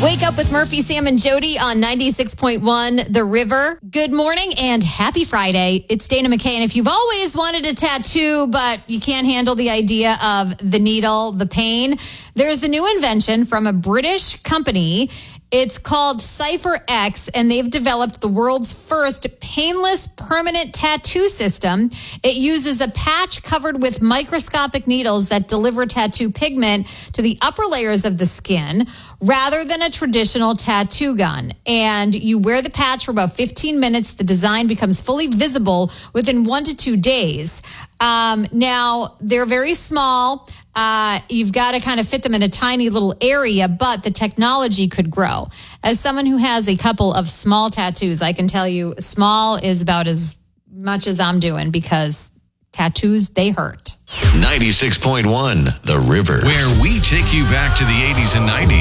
Wake up with Murphy, Sam, and Jody on 96.1 The River. Good morning and happy Friday. It's Dana McKay. And if you've always wanted a tattoo, but you can't handle the idea of the needle, the pain, there's a new invention from a British company. It's called Cypher X, and they've developed the world's first painless permanent tattoo system. It uses a patch covered with microscopic needles that deliver tattoo pigment to the upper layers of the skin rather than a traditional tattoo gun. And you wear the patch for about 15 minutes. The design becomes fully visible within 1 to 2 days. Now, they're very small. You've got to kind of fit them in a tiny little area, but the technology could grow. As someone who has a couple of small tattoos, I can tell you small is about as much as I'm doing because tattoos, they hurt. 96.1 The River, where we take you back to the 80s and 90s.